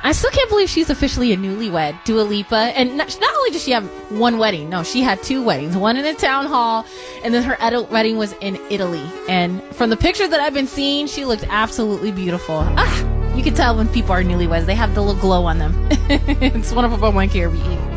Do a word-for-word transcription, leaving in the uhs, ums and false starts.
I still can't believe she's officially a newlywed, Dua Lipa. And not, not only does she have one wedding, no, she had two weddings. One in a town hall, and then her adult wedding was in Italy. And from the pictures that I've been seeing, she looked absolutely beautiful. Ah, you can tell when people are newlyweds. They have the little glow on them. It's wonderful for one Caribbean.